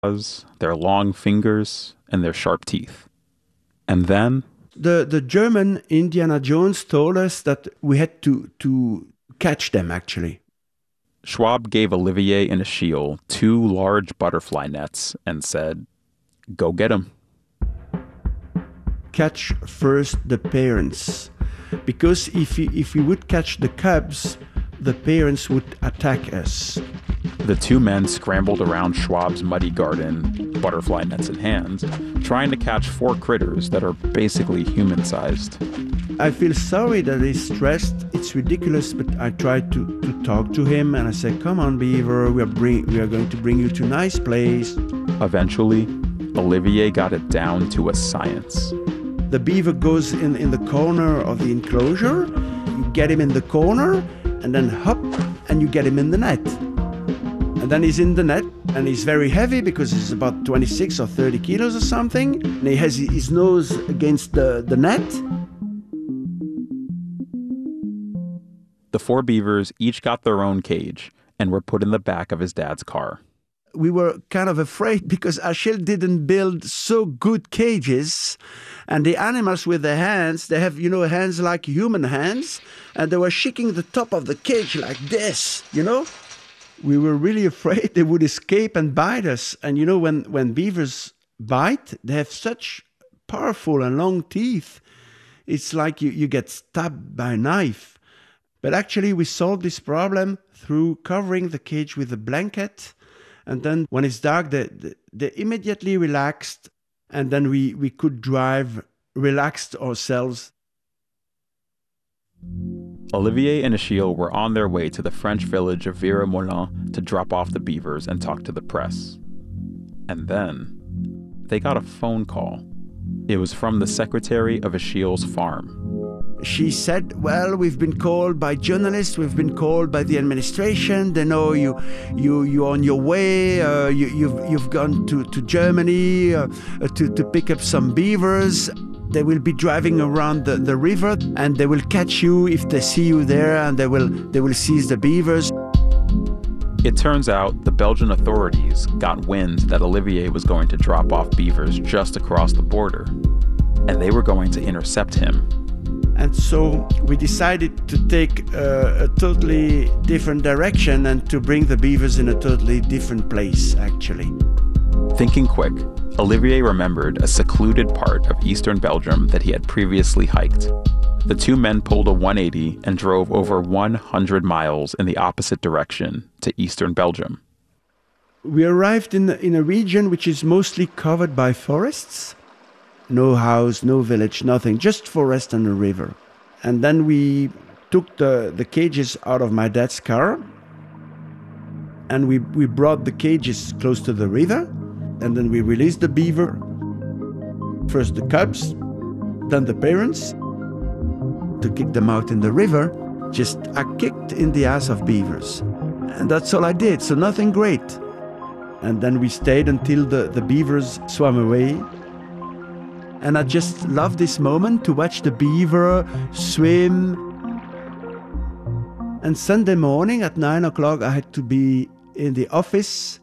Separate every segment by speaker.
Speaker 1: their long fingers, and their sharp teeth. And then
Speaker 2: The German Indiana Jones told us that we had to catch them, actually.
Speaker 1: Schwab gave Olivier and Achille 2 large butterfly nets and said, "Go get 'em."
Speaker 2: Catch first the parents. Because if we would catch the cubs, the parents would attack us.
Speaker 1: The 2 men scrambled around Schwab's muddy garden, butterfly nets in hand, trying to catch 4 critters that are basically human-sized.
Speaker 2: I feel sorry that he's stressed. It's ridiculous, but I tried to talk to him and I said, "Come on, Beaver, we are going to bring you to a nice place."
Speaker 1: Eventually, Olivier got it down to a science.
Speaker 2: The beaver goes in the corner of the enclosure. You get him in the corner and then hop and you get him in the net. And then he's in the net and he's very heavy because he's about 26 or 30 kilos or something. And he has his nose against the net.
Speaker 1: The 4 beavers each got their own cage and were put in the back of his dad's car.
Speaker 2: We were kind of afraid because Achille didn't build so good cages. And the animals with their hands, they have, hands like human hands. And they were shaking the top of the cage like this, We were really afraid they would escape and bite us. And when beavers bite, they have such powerful and long teeth. It's like you get stabbed by a knife. But actually we solved this problem through covering the cage with a blanket. And then when it's dark, they immediately relaxed. And then we could drive relaxed ourselves.
Speaker 1: Olivier and Achille were on their way to the French village of Vire-Moulin to drop off the beavers and talk to the press. And then they got a phone call. It was from the secretary of Achille's farm.
Speaker 2: She said, "Well, we've been called by journalists, we've been called by the administration. They know you're on your way. You've gone to Germany to pick up some beavers. They will be driving around the river, and they will catch you if they see you there, and they will seize the beavers."
Speaker 1: It turns out the Belgian authorities got wind that Olivier was going to drop off beavers just across the border, and they were going to intercept him.
Speaker 2: And so we decided to take a totally different direction and to bring the beavers in a totally different place, actually.
Speaker 1: Thinking quick, Olivier remembered a secluded part of eastern Belgium that he had previously hiked. The 2 men pulled a 180 and drove over 100 miles in the opposite direction to eastern Belgium.
Speaker 2: We arrived in a region which is mostly covered by forests. No house, no village, nothing, just forest and a river. And then we took the cages out of my dad's car and we brought the cages close to the river, and then we released the beaver. First the cubs, then the parents. To kick them out in the river, I kicked in the ass of beavers. And that's all I did, so nothing great. And then we stayed until the beavers swam away. And I just love this moment to watch the beaver swim. And Sunday morning at 9 o'clock, I had to be in the office.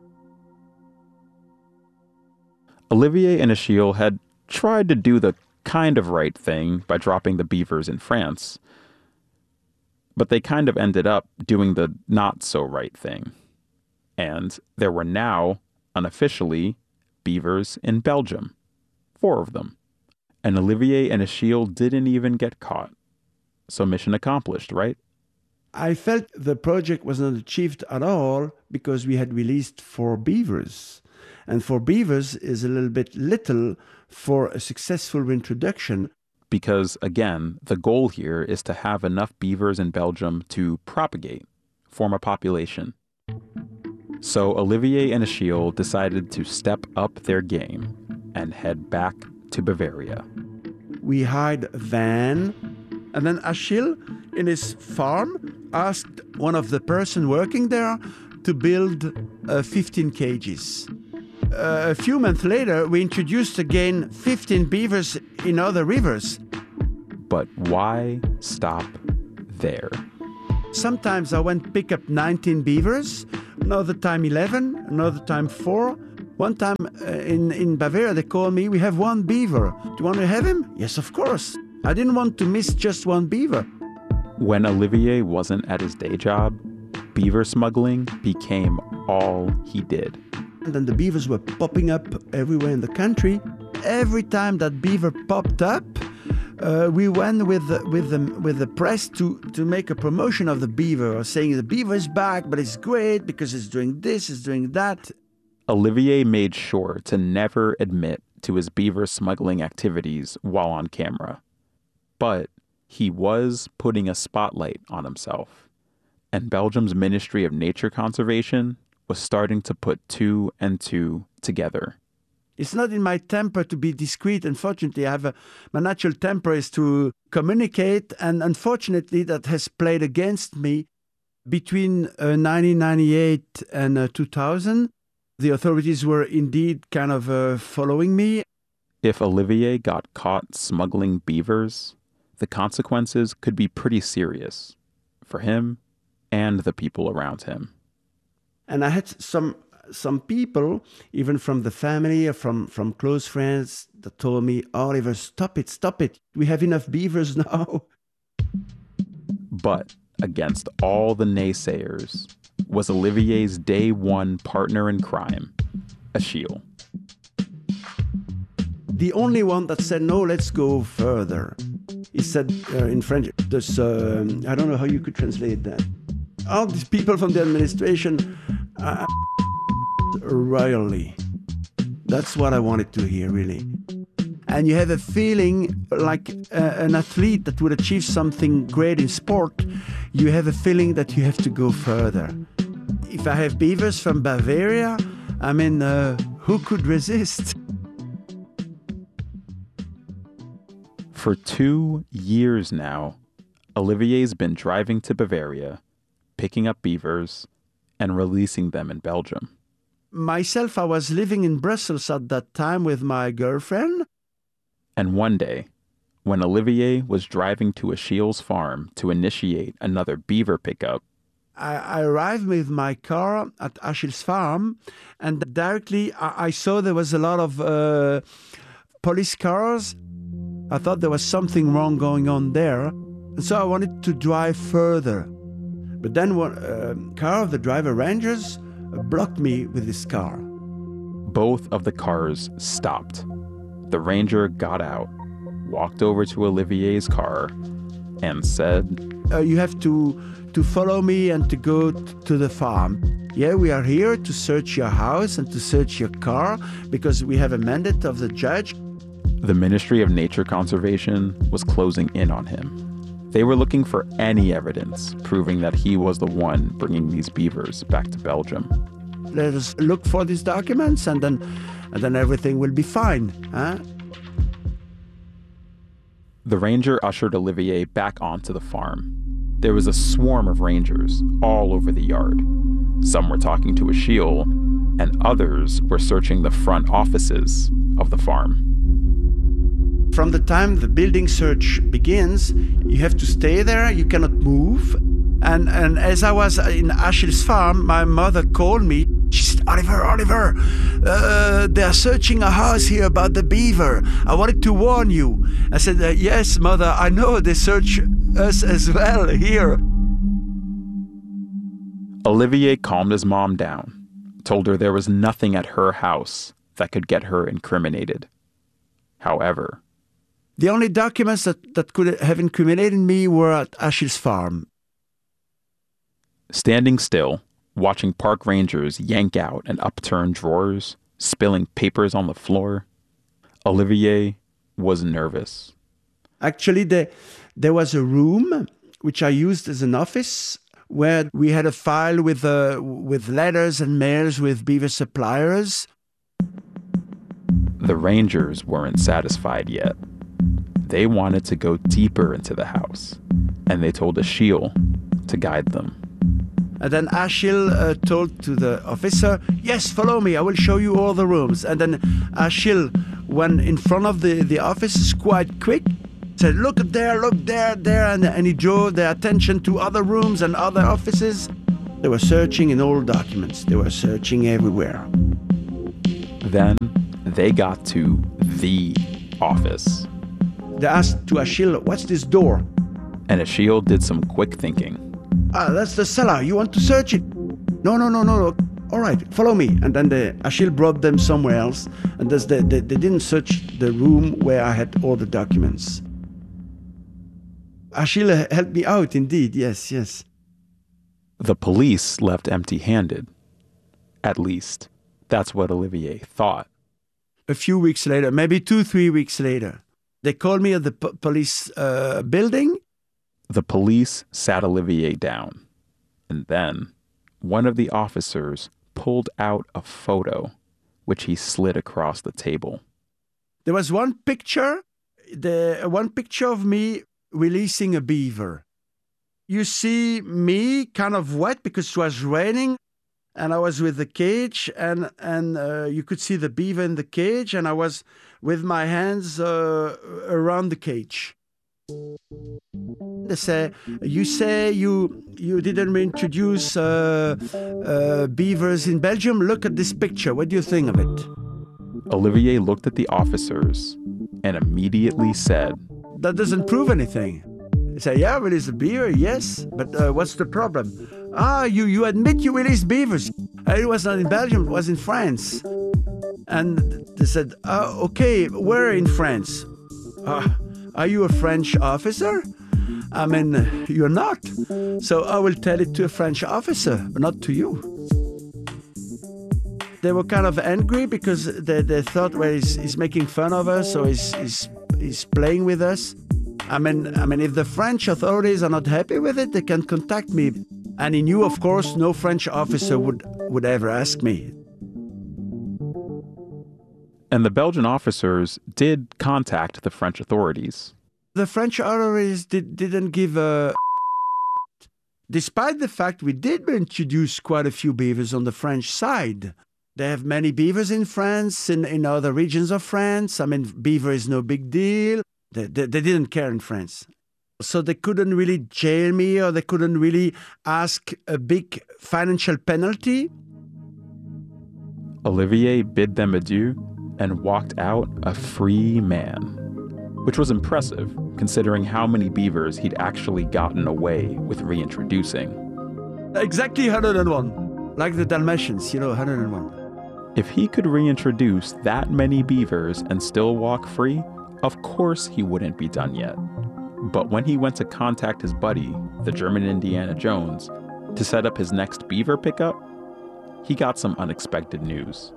Speaker 1: Olivier and Achille had tried to do the kind of right thing by dropping the beavers in France. But they kind of ended up doing the not so right thing. And there were now, unofficially, beavers in Belgium. 4 of them. And Olivier and Achille didn't even get caught. So mission accomplished, right?
Speaker 2: I felt the project was not achieved at all because we had released 4 beavers. And 4 beavers is a little bit little for a successful reintroduction.
Speaker 1: Because, again, the goal here is to have enough beavers in Belgium to propagate, form a population. So Olivier and Achille decided to step up their game and head back to Bavaria.
Speaker 2: We hired a van, and then Achille, in his farm, asked one of the person working there to build 15 cages. A few months later, we introduced again 15 beavers in other rivers.
Speaker 1: But why stop there?
Speaker 2: Sometimes I went pick up 19 beavers, another time 11, another time 4. One time in Bavaria, they called me, we have one beaver. Do you want to have him? Yes, of course. I didn't want to miss just one beaver.
Speaker 1: When Olivier wasn't at his day job, beaver smuggling became all he did.
Speaker 2: And then the beavers were popping up everywhere in the country. Every time that beaver popped up, we went with the press to make a promotion of the beaver, saying the beaver is back, but it's great because it's doing this, it's doing that.
Speaker 1: Olivier made sure to never admit to his beaver smuggling activities while on camera. But he was putting a spotlight on himself. And Belgium's Ministry of Nature Conservation was starting to put two and two together.
Speaker 2: It's not in my temper to be discreet. Unfortunately, my natural temper is to communicate, and unfortunately, that has played against me. Between 1998 and 2000, the authorities were indeed kind of following me.
Speaker 1: If Olivier got caught smuggling beavers, the consequences could be pretty serious for him and the people around him.
Speaker 2: And I had some people, even from the family or from close friends, that told me, Oliver, stop it. We have enough beavers now.
Speaker 1: But against all the naysayers was Olivier's day one partner in crime, Achille.
Speaker 2: The only one that said, no, let's go further. He said in French, I don't know how you could translate that. All these people from the administration, royally. That's what I wanted to hear, really. And you have a feeling like an athlete that would achieve something great in sport, you have a feeling that you have to go further. If I have beavers from Bavaria, I mean, who could resist?
Speaker 1: For 2 years now, Olivier's been driving to Bavaria, picking up beavers, and releasing them in Belgium.
Speaker 2: Myself, I was living in Brussels at that time with my girlfriend.
Speaker 1: And one day, when Olivier was driving to Achille's farm to initiate another beaver pickup,
Speaker 2: I arrived with my car at Achille's farm, and directly I saw there was a lot of police cars. I thought there was something wrong going on there, and so I wanted to drive further. But then one car of the driver rangers blocked me with his car.
Speaker 1: Both of the cars stopped. The ranger got out, walked over to Olivier's car, and said,
Speaker 2: you have to follow me and to go to the farm. Yeah, we are here to search your house and to search your car because we have a mandate of the judge.
Speaker 1: The Ministry of Nature Conservation was closing in on him. They were looking for any evidence proving that he was the one bringing these beavers back to Belgium.
Speaker 2: Let us look for these documents and then everything will be fine. Huh?
Speaker 1: The ranger ushered Olivier back onto the farm. There was a swarm of rangers all over the yard. Some were talking to Achille, and others were searching the front offices of the farm.
Speaker 2: From the time the building search begins, you have to stay there, you cannot move. And as I was in Achille's farm, my mother called me. She said, Oliver, they are searching a house here about the beaver. I wanted to warn you. I said, yes, mother, I know they search us as well here.
Speaker 1: Olivier calmed his mom down, told her there was nothing at her house that could get her incriminated. However,
Speaker 2: the only documents that could have incriminated me were at Achille's farm.
Speaker 1: Standing still, watching park rangers yank out and upturn drawers, spilling papers on the floor, Olivier was nervous.
Speaker 2: Actually, there was a room which I used as an office where we had a file with letters and mails with beaver suppliers.
Speaker 1: The rangers weren't satisfied yet. They wanted to go deeper into the house, and they told Achille to guide them.
Speaker 2: And then Achille told to the officer, yes, follow me, I will show you all the rooms. And then Achille went in front of the office quite quick, said, look there, and he drew their attention to other rooms and other offices. They were searching in all documents. They were searching everywhere.
Speaker 1: Then they got to the office.
Speaker 2: They asked to Achille, what's this door?
Speaker 1: And Achille did some quick thinking.
Speaker 2: That's the cellar. You want to search it? No. All right, follow me. And then Achille brought them somewhere else. And they didn't search the room where I had all the documents. Achille helped me out, indeed. Yes.
Speaker 1: The police left empty-handed. At least, that's what Olivier thought.
Speaker 2: A few weeks later, maybe 2-3 weeks later, they called me at the police building.
Speaker 1: The police sat Olivier down. And then one of the officers pulled out a photo, which he slid across the table.
Speaker 2: There was one picture of me releasing a beaver. You see me kind of wet because it was raining, and I was with the cage, and you could see the beaver in the cage, and I was with my hands around the cage. They say you didn't reintroduce beavers in Belgium. Look at this picture. What do you think of it?
Speaker 1: Olivier looked at the officers and immediately said,
Speaker 2: that doesn't prove anything. They say, yeah, release a beaver, yes, but what's the problem? You admit you released beavers. It was not in Belgium, it was in France. And they said, okay, where in France? Are you a French officer? I mean, you're not. So I will tell it to a French officer, but not to you. They were kind of angry because they thought, well, he's making fun of us, or he's playing with us. I mean, if the French authorities are not happy with it, they can contact me. And he knew, of course, no French officer would ever ask me.
Speaker 1: And the Belgian officers did contact the French authorities.
Speaker 2: The French authorities didn't give a... Despite the fact we did introduce quite a few beavers on the French side. They have many beavers in France, in other regions of France. I mean, beaver is no big deal. They didn't care in France. So they couldn't really jail me, or they couldn't really ask a big financial penalty.
Speaker 1: Olivier bid them adieu and walked out a free man, which was impressive considering how many beavers he'd actually gotten away with reintroducing.
Speaker 2: Exactly 101, like the Dalmatians, 101.
Speaker 1: If he could reintroduce that many beavers and still walk free, of course he wouldn't be done yet. But when he went to contact his buddy, the German Indiana Jones, to set up his next beaver pickup, he got some unexpected news.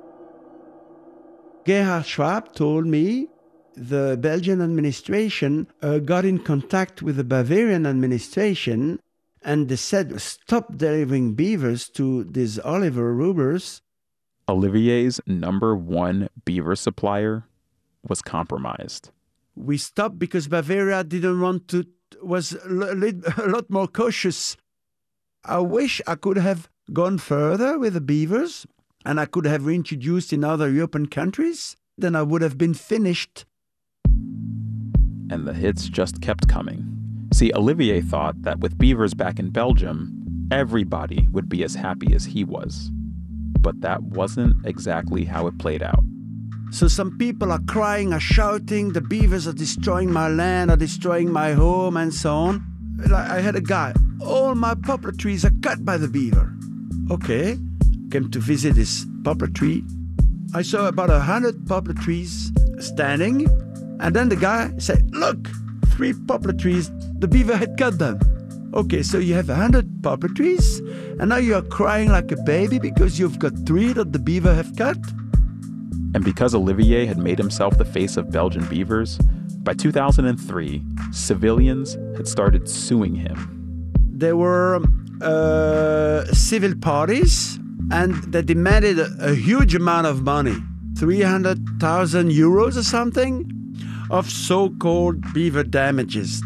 Speaker 2: Gerhard Schwab told me the Belgian administration got in contact with the Bavarian administration, and they said, stop delivering beavers to these Oliver Rubers.
Speaker 1: Olivier's #1 beaver supplier was compromised.
Speaker 2: We stopped because Bavaria was a lot more cautious. I wish I could have gone further with the beavers, and I could have reintroduced in other European countries. Then I would have been finished.
Speaker 1: And the hits just kept coming. See, Olivier thought that with beavers back in Belgium, everybody would be as happy as he was. But that wasn't exactly how it played out.
Speaker 2: So some people are crying, are shouting, the beavers are destroying my land, are destroying my home, and so on. I had a guy, all my poplar trees are cut by the beaver. Okay, came to visit this poplar tree. I saw about 100 poplar trees standing, and then the guy said, look, 3 poplar trees, the beaver had cut them. Okay, so you have 100 poplar trees, and now you are crying like a baby because you've got 3 that the beaver have cut?
Speaker 1: And because Olivier had made himself the face of Belgian beavers, by 2003, civilians had started suing him.
Speaker 2: There were civil parties, and they demanded a huge amount of money, 300,000 euros or something, of so-called beaver damages.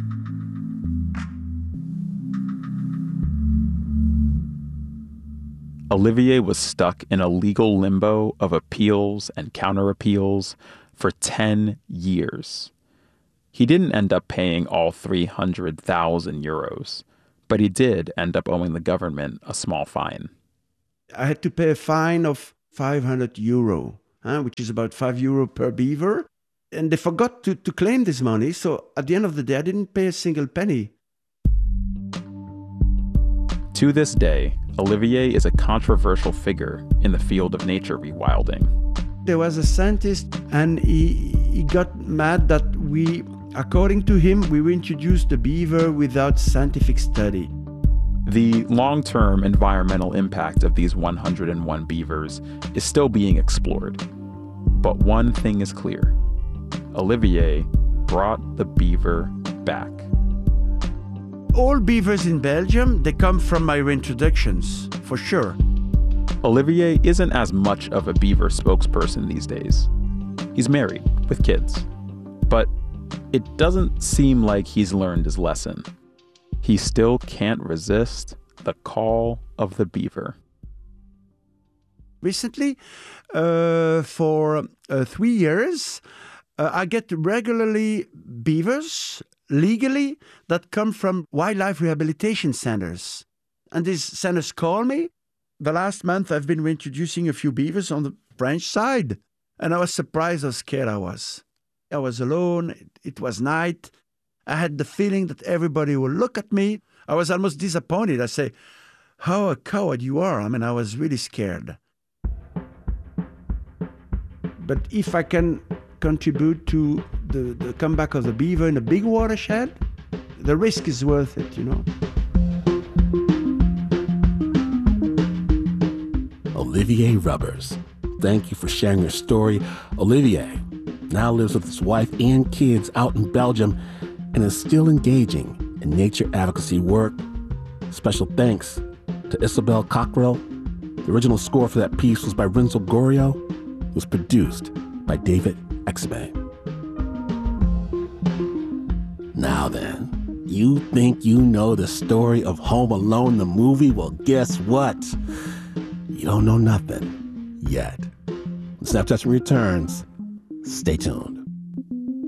Speaker 1: Olivier was stuck in a legal limbo of appeals and counter-appeals for 10 years. He didn't end up paying all 300,000 euros, but he did end up owing the government a small fine.
Speaker 2: I had to pay a fine of 500 euro. which is about €5 per beaver. And they forgot to claim this money. So at the end of the day, I didn't pay a single penny.
Speaker 1: To this day, Olivier is a controversial figure in the field of nature rewilding.
Speaker 2: There was a scientist, and he got mad that according to him, we introduced the beaver without scientific study.
Speaker 1: The long-term environmental impact of these 101 beavers is still being explored. But one thing is clear. Olivier brought the beaver back.
Speaker 2: All beavers in Belgium, they come from my reintroductions, for sure.
Speaker 1: Olivier isn't as much of a beaver spokesperson these days. He's married with kids. But it doesn't seem like he's learned his lesson. He still can't resist the call of the beaver.
Speaker 2: Recently, for 3 years, I get regularly beavers, legally, that come from wildlife rehabilitation centers. And these centers call me. The last month, I've been reintroducing a few beavers on the French side. And I was surprised how scared I was. I was alone. It was night. I had the feeling that everybody would look at me. I was almost disappointed. I say, how a coward you are. I mean, I was really scared. But if I can contribute to the comeback of the beaver in a big watershed, the risk is worth it, you know.
Speaker 3: Olivier Rubbers, thank you for sharing your story. Olivier now lives with his wife and kids out in Belgium and is still engaging in nature advocacy work. Special thanks to Isabelle Cockrell. The original score for that piece was by Renzo Gorio. It was produced by David Exme. Now then, you think you know the story of Home Alone, the movie? Well, guess what? You don't know nothing yet. When Snap Judgment returns, stay tuned.